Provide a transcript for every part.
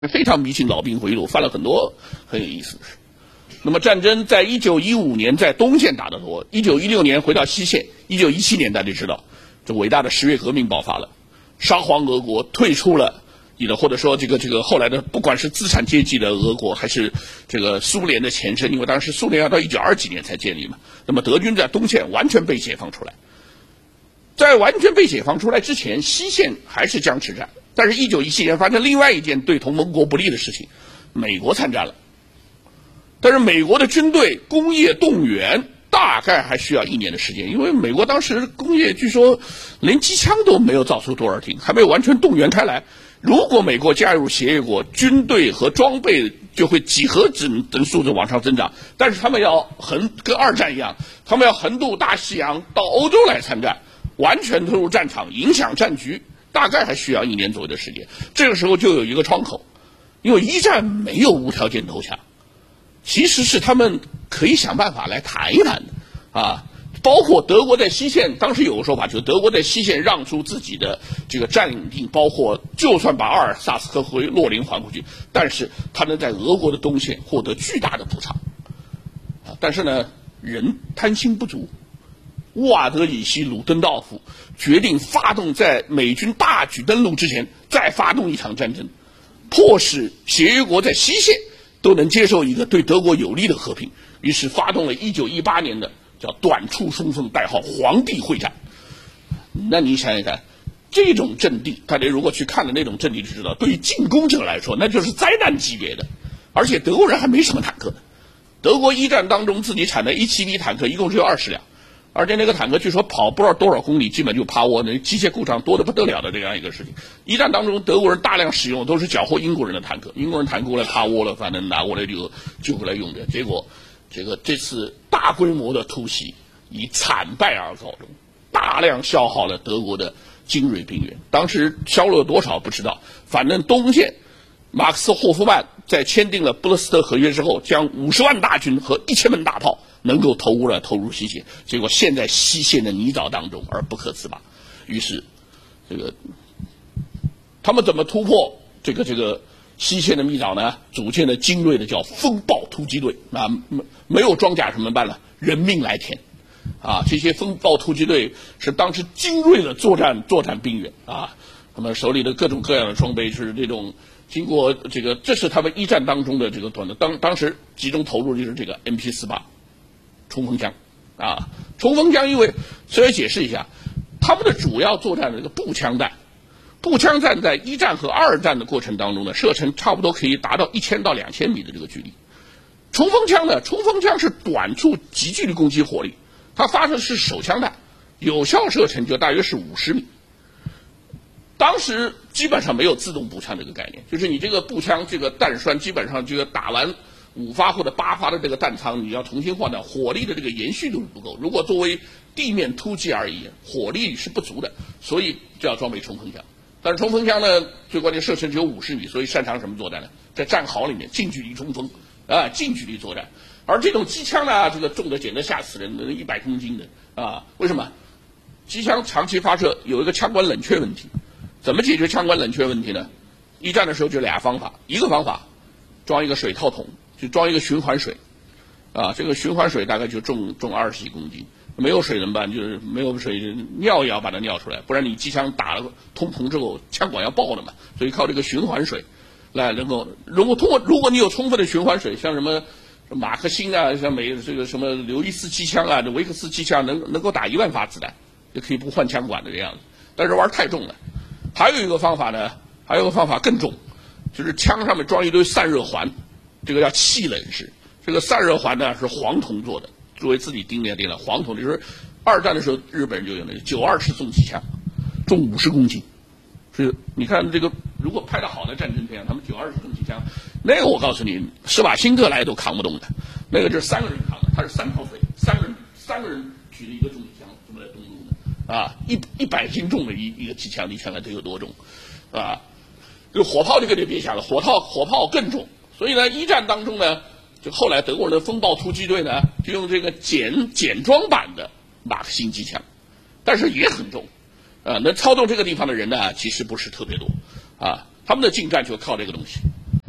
非常迷信老兵回忆录，犯了很多很有意思的事。那么战争在1915年在东线打得多，1916年回到西线，1917年大家知道，这伟大的10月革命爆发了，沙皇俄国退出了或者说这个后来的不管是资产阶级的俄国，还是这个苏联的前身，因为当时苏联要到1920几年才建立嘛，那么德军在东线完全被解放出来。在完全被解放出来之前，西线还是僵持战。但是1917年发生另外一件对同盟国不利的事情，美国参战了。但是美国的军队工业动员大概还需要1年的时间，因为美国当时工业据说连机枪都没有造出多少挺，还没有完全动员开来。如果美国加入协约国，军队和装备就会几何等数字往上增长。但是他们要跟二战一样，他们要横渡大西洋到欧洲来参战，完全投入战场，影响战局。大概还需要1年左右的时间，这个时候就有一个窗口，因为一战没有无条件投降，其实是他们可以想办法来谈一谈的啊。包括德国在西线，当时有个说法，就是德国在西线让出自己的这个占领地，包括就算把阿尔萨斯和洛林还回去，但是他能在俄国的东线获得巨大的补偿啊。但是呢，人贪心不足。乌瓦德里希·鲁登道夫决定发动在美军大举登陆之前再发动一场战争，迫使协约国在西线都能接受一个对德国有利的和平。于是发动了1918年的叫短处冲锋，代号皇帝会战。那你想想看，这种阵地，大家如果去看了那种阵地就知道，对于进攻者来说那就是灾难级别的。而且德国人还没什么坦克的，德国一战当中自己产的170坦克一共只有20辆。而且那个坦克据说跑不知道多少公里，基本就趴窝，那机械故障多得不得了的这样一个事情。一战当中，德国人大量使用都是缴获英国人的坦克，英国人坦克过来趴窝了，反正拿过来就过来用着。结果这次大规模的突袭以惨败而告终，大量消耗了德国的精锐兵员。当时消了多少不知道，反正东线马克思霍夫曼在签订了布勒斯特合约之后，将50万大军和1000门大炮能够投入西线，结果陷在西线的泥沼当中而不可自拔。于是，他们怎么突破这个西线的泥沼呢？组建了精锐的叫风暴突击队啊，没有装甲什么办呢？人命来填啊！这些风暴突击队是当时精锐的作战兵员啊，他们手里的各种各样的装备是这种。经过这是他们一战当中的这个团队，当时集中投入就是这个 MP48 冲锋枪啊，冲锋枪因为稍微解释一下，他们的主要作战的这个步枪战在一战和二战的过程当中呢，射程差不多可以达到1000到2000米的这个距离。冲锋枪是短处极距离攻击火力，它发射的是手枪弹，有效射程就大约是50米。当时基本上没有自动步枪这个概念，就是你这个步枪这个弹栓基本上就要打完5发或者8发的这个弹仓，你要重新换掉，火力的这个延续度不够。如果作为地面突击而言，火力是不足的，所以就要装备冲锋枪。但是冲锋枪呢，最关键射程只有50米，所以擅长什么作战呢？在战壕里面近距离冲锋啊，近距离作战。而这种机枪呢，这个重的简直吓死人，100公斤的啊！为什么？机枪长期发射有一个枪管冷却问题。怎么解决枪管冷却问题呢？一战的时候就2方法，一个方法装一个水套筒，就装一个循环水，啊，这个循环水大概就重20几公斤，没有水怎么办？就是没有水，尿也要把它尿出来，不然你机枪打了通膨之后，枪管要爆了嘛，所以靠这个循环水来能够如果你有充分的循环水，像什么马克沁啊，像这个什么刘易斯机枪啊，这维克斯机枪能够打1万发子弹，就可以不换枪管的这样子，但是玩太重了。还有一个方法更重，就是枪上面装一堆散热环，这个叫气冷式。这个散热环呢是黄铜做的，作为自己定了黄铜，就是二战的时候日本人就用的92式重机枪，重50公斤。是你看这个，如果拍到好的战争片，他们92式重机枪，那个我告诉你，施瓦辛格来都扛不动的，那个就是3个人扛的，他是3套腿，3个人举着一个重机枪这么来动用的。啊，100斤重的一个机枪，你想看这有多重，啊？就火炮这个就别想了，火炮更重。所以呢，一战当中呢，就后来德国人的风暴突击队呢，就用这个简装版的马克沁机枪，但是也很重，能操纵这个地方的人呢，其实不是特别多，啊，他们的近战就靠这个东西。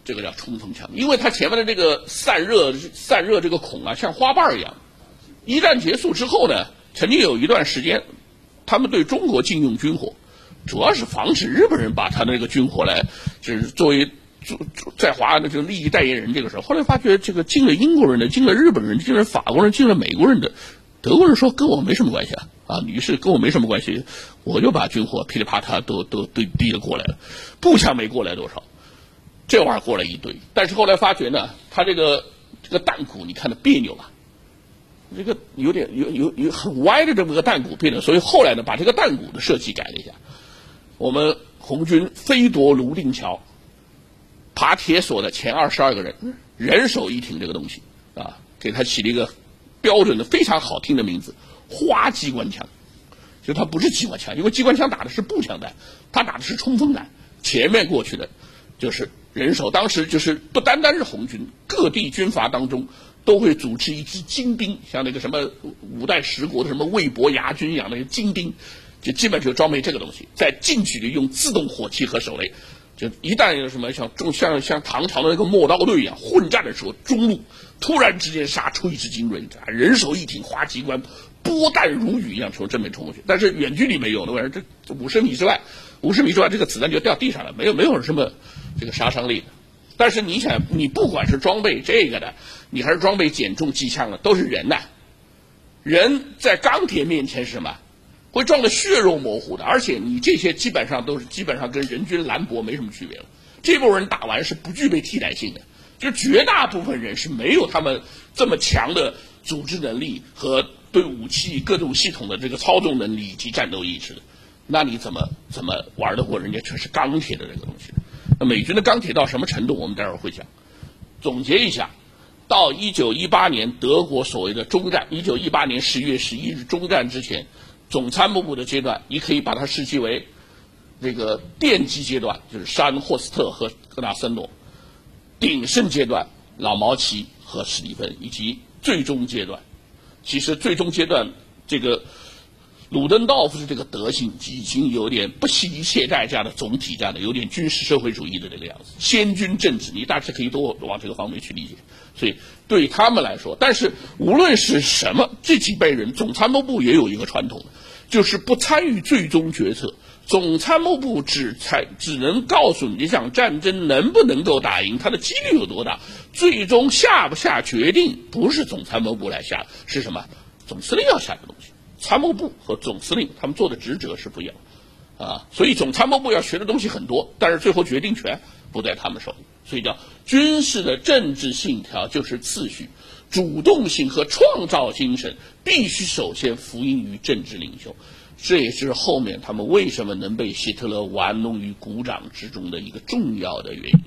这个叫冲锋枪，因为它前面的这个散热这个孔啊，像花瓣一样。一战结束之后呢，曾经有一段时间，他们对中国禁用军火，主要是防止日本人把他的这个军火来，就是作为在华的这个利益代言人。这个时候，后来发觉这个禁了英国人的，禁了日本人，禁了法国人，禁了美国人的，德国人说跟我没什么关系啊，女士跟我没什么关系，我就把军火噼里啪嚓都递了过来了，步枪没过来多少。这玩意儿过来一堆，但是后来发觉呢，它这个弹骨你看着别扭了，这个有点很歪的这么个弹骨别扭，所以后来呢把这个弹骨的设计改了一下。我们红军飞夺泸定桥，爬铁索的前22个人人手一挺这个东西啊，给它起了一个标准的非常好听的名字——花机关枪。就它不是机关枪，因为机关枪打的是步枪弹，它打的是冲锋弹，前面过去的就是人手。当时就是不单单是红军，各地军阀当中都会组织一支精兵，像那个什么五代十国的什么魏博牙军一样，那个精兵就基本就装备这个东西，在近距离用自动火器和手雷，就一旦有什么像唐朝的那个陌刀队一样混战的时候，中路突然之间杀出一支精锐，人手一挺花机关，波弹如雨一样从正面冲过去。但是远距离没有，那玩意儿这50米之外这个子弹就掉地上了，没有什么这个杀伤力的。但是你想，你不管是装备这个的，你还是装备减重机枪的，都是人呐。人在钢铁面前是什么？会撞得血肉模糊的，而且你这些基本上跟人均兰博没什么区别了。这波人打完是不具备替代性的，就是绝大部分人是没有他们这么强的组织能力和对武器各种系统的这个操纵能力以及战斗意识的。那你怎么玩得过人家全是钢铁的这个东西？那美军的钢铁到什么程度，我们待会儿会讲。总结一下，到1918年德国所谓的中战，1918年10月11日中战之前，总参谋部的阶段，你可以把它视其为这个奠基阶段，就是沙恩霍斯特和格纳森诺；鼎盛阶段，老毛奇和史蒂芬，以及最终阶段。其实最终阶段，这个鲁登道夫的这个德行已经有点不惜一切代价的总体战的，有点军事社会主义的这个样子。先军政治，你大致可以都往这个方面去理解。所以对他们来说，但是无论是什么，这几辈人，总参谋部也有一个传统，就是不参与最终决策。总参谋部只能告诉你这场战争能不能够打赢，它的几率有多大，最终下不下决定不是总参谋部来下，是什么？总司令要下的东西。参谋部和总司令他们做的职责是不一样啊，所以总参谋部要学的东西很多，但是最后决定权不在他们手里。所以叫军事的政治信条就是次序，主动性和创造精神必须首先服膺于政治领袖。这也是后面他们为什么能被希特勒玩弄于股掌之中的一个重要的原因。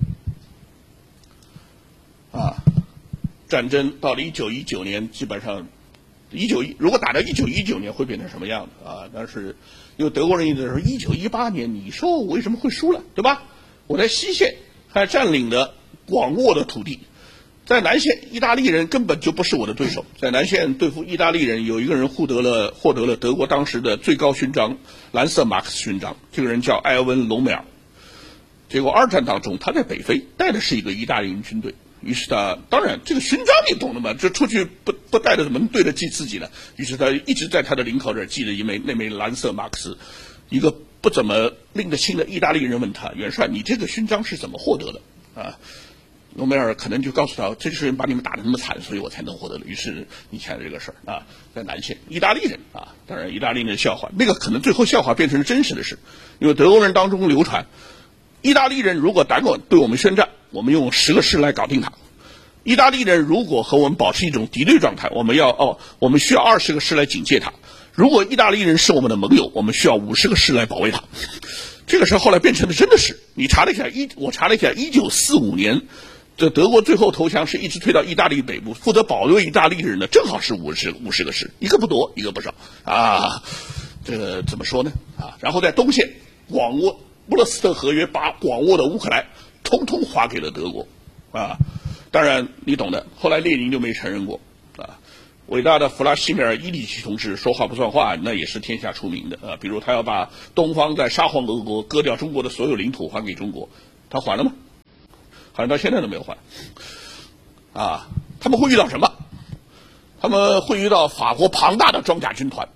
战争到了1919年，基本上如果打到1919年会变成什么样子啊？但是因为德国人一直说1918年，你说我为什么会输了，对吧？我在西线还占领了广袤的土地，在南线意大利人根本就不是我的对手。在南线对付意大利人，有一个人获得了德国当时的最高勋章蓝色马克思勋章，这个人叫埃尔温·隆美尔。结果二战当中他在北非带的是一个意大利人军队，于是他当然这个勋章你懂的嘛，这出去不带着怎么对得起自己呢？于是他一直在他的领口这儿系了那枚蓝色马克思。一个不怎么拎得清的意大利人问他：“元帅，你这个勋章是怎么获得的？”啊，隆美尔可能就告诉他：“这些人把你们打得那么惨，所以我才能获得的。”于是你看这个事儿啊，在南线，意大利人啊，当然意大利人的笑话，那个可能最后笑话变成了真实的事，因为德国人当中流传，意大利人如果胆敢对我们宣战，我们用10个师来搞定他。意大利人如果和我们保持一种敌对状态，我们需要20个师来警戒他。如果意大利人是我们的盟友，我们需要50个师来保卫他。这个事后来变成了真的是，你查了一下，我查了一下，1945年，这德国最后投降是一直推到意大利北部，负责保卫意大利人的正好是50个师，一个不多，一个不少啊。这个怎么说呢？啊，然后在东线，广袤布勒斯特合约把广袤的乌克兰通通划给了德国啊。当然你懂的，后来列宁就没承认过啊。伟大的弗拉西米尔·伊里奇同志说话不算话，那也是天下出名的啊。比如他要把东方在沙皇俄国割掉中国的所有领土还给中国，他还了吗？ 好像到现在都没有换。啊，他们会遇到什么？他们会遇到法国庞大的装甲军团。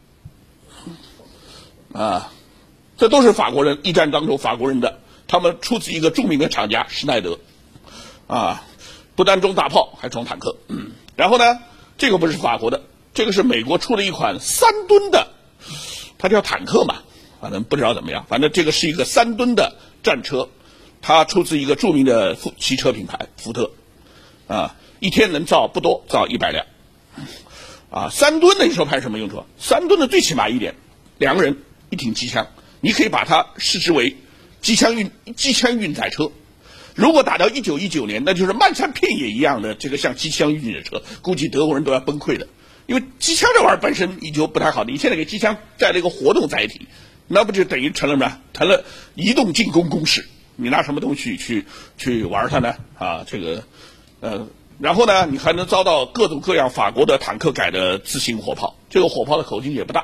啊，这都是法国人，一战当中法国人的，他们出自一个著名的厂家施耐德。啊，不单装大炮，还装坦克。然后呢，这个不是法国的，这个是美国出了一款3吨的，它叫坦克嘛，反正不知道怎么样，反正这个是一个3吨的战车，它出自一个著名的汽车品牌福特。啊，一天能造不多，造100辆。啊，3吨的你说派什么用处？3吨的最起码一点，2个人一挺机枪，你可以把它视之为机枪运载车。如果打到1919年，那就是漫山遍野一样的这个像机枪运载车，估计德国人都要崩溃的。因为机枪这玩意儿本身你就不太好，你现在给机枪带了一个活动载体，那不就等于成了什么？成了移动进攻攻势。你拿什么东西去玩它呢？啊，这个然后呢，你还能遭到各种各样法国的坦克改的自行火炮，这个火炮的口径也不大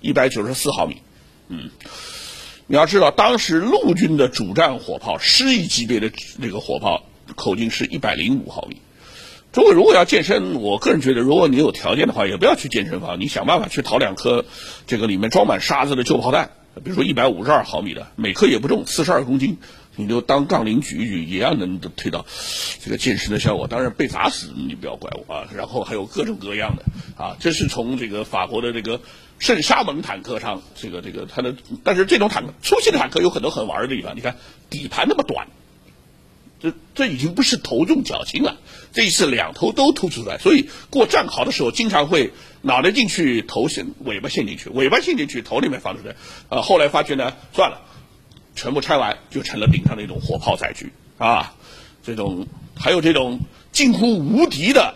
，194毫米。你要知道，当时陆军的主战火炮师一级别的这个火炮口径是105毫米。诸位如果要健身，我个人觉得，如果你有条件的话，也不要去健身房，你想办法去淘2颗这个里面装满沙子的旧炮弹，比如说152毫米的，每颗也不重，42公斤，你就当杠铃举一举，一样能推到这个健身的效果。当然被砸死你不要怪我啊。然后还有各种各样的啊，这是从这个法国的这个圣沙蒙坦克上，这个它的，但是这种坦克初期的坦克有很多很玩的地方，你看底盘那么短。这已经不是头重脚轻了，这一次2头都突出来，所以过战壕的时候经常会脑袋进去，头尾巴陷进去，尾巴陷进去，头里面放出来。后来发觉呢，算了，全部拆完就成了顶上的一种火炮载具啊。这种还有这种近乎无敌的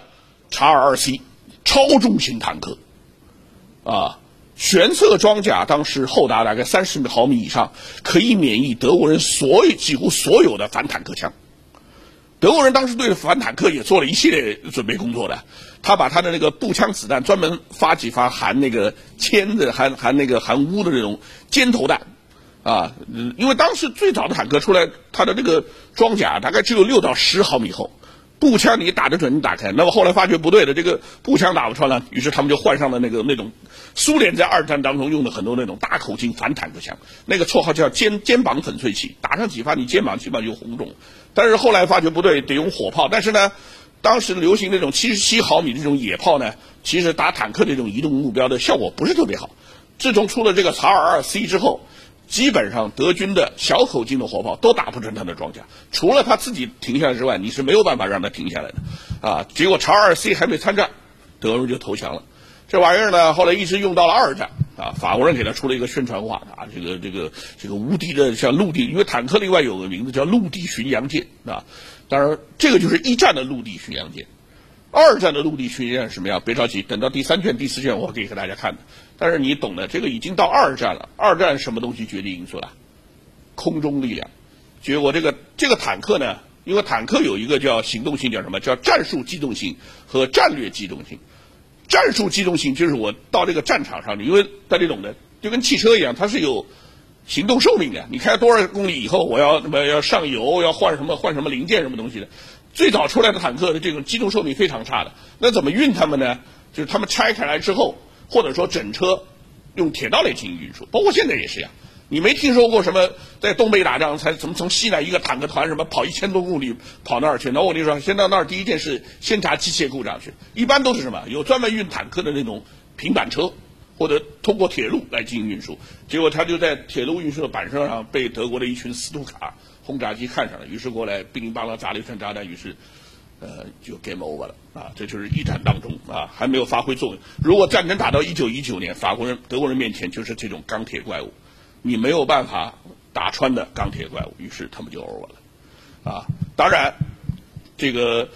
X-22C 超重型坦克啊。玄色装甲当时厚达大概30毫米以上，可以免疫德国人几乎所有的反坦克枪。德国人当时对反坦克也做了一系列准备工作的，他把他的那个步枪子弹专门发几发含那个铅的、含钨的这种尖头弹，啊，因为当时最早的坦克出来，它的这个装甲大概只有6到10毫米厚，步枪你打得准，你打开。那么后来发觉不对的，这个步枪打不穿了，于是他们就换上了那种苏联在2战当中用的很多那种大口径反坦克枪，那个绰号叫肩膀粉碎器，打上几发你肩膀基本上就红肿。但是后来发觉不对，得用火炮。但是呢，当时流行那种77毫米这种野炮呢，其实打坦克这种移动目标的效果不是特别好。自从出了这个X-22C之后，基本上德军的小口径的火炮都打不成他的装甲，除了他自己停下来之外，你是没有办法让他停下来的啊。结果X-22C还没参战，德国人就投降了。这玩意儿呢，后来一直用到了2战啊，法国人给他出了一个宣传画啊，这个无敌的像陆地，因为坦克另外有个名字叫陆地巡洋舰啊。当然，这个就是1战的陆地巡洋舰，2战的陆地巡洋舰什么样？别着急，等到第3卷、第4卷我可以给大家看的。但是你懂的，这个已经到2战了。2战什么东西决定因素了？空中力量。结果这个坦克呢，因为坦克有一个叫行动性，叫什么？叫战术机动性和战略机动性。战术机动性就是我到这个战场上，因为大家懂的，就跟汽车一样，它是有行动寿命的。你开多少公里以后，我要上油，要换什么零件什么东西的。最早出来的坦克的这种机动寿命非常差的，那怎么运它们呢？就是他们拆开来之后，或者说整车用铁道来进行运输，包括现在也是一样。你没听说过什么在东北打仗才怎么从西南一个坦克团什么跑1000多公里跑那儿去？那我跟你说，先到那儿第一件事先查机械故障去，一般都是什么有专门运坦克的那种平板车，或者通过铁路来进行运输。结果他就在铁路运输的板车上被德国的一群斯图卡轰炸机看上了，于是过来乒铃乓啷砸了一串炸弹，于是就 game over 了啊！这就是1战当中啊还没有发挥作用。如果战争打到1919年，德国人面前就是这种钢铁怪物。你没有办法打穿的钢铁怪物，于是他们就 over 了，啊！当然，这个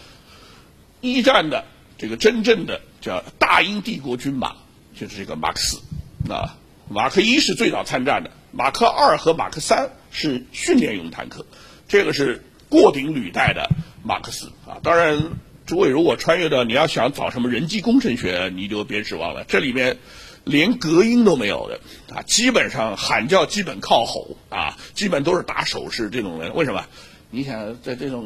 1战的这个真正的叫大英帝国军马，就是这个马克思，啊，马克1是最早参战的，马克2和马克3是训练用坦克，这个是过顶履带的马克思啊。当然，诸位如果穿越到你要想找什么人机工程学，你就别指望了，这里面连隔音都没有的啊，基本上喊叫基本靠吼啊，基本都是打手势这种人。为什么？你想在这种